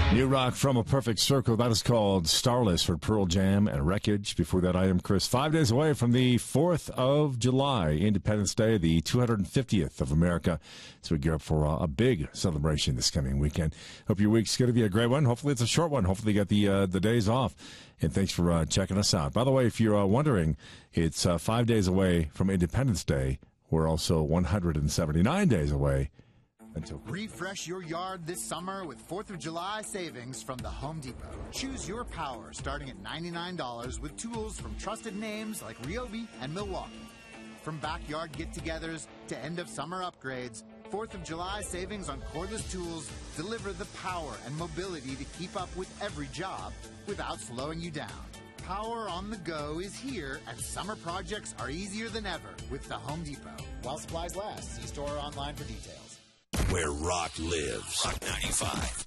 New rock from A Perfect Circle. That is called Starless for Pearl Jam and Wreckage. Before that, I Am Chris. 5 days away from the 4th of July, Independence Day, the 250th of America. So we gear up for a big celebration this coming weekend. Hope your week's going to be a great one. Hopefully it's a short one. Hopefully you get the days off. And thanks for checking us out. By the way, if you're wondering, it's 5 days away from Independence Day. We're also 179 days away. Refresh your yard this summer with 4th of July savings from the Home Depot. Choose your power starting at $99 with tools from trusted names like Ryobi and Milwaukee. From backyard get-togethers to end-of-summer upgrades, 4th of July savings on cordless tools deliver the power and mobility to keep up with every job without slowing you down. Power on the go is here, and summer projects are easier than ever with the Home Depot. While supplies last, see store or online for details. Where rock lives. Rock 95.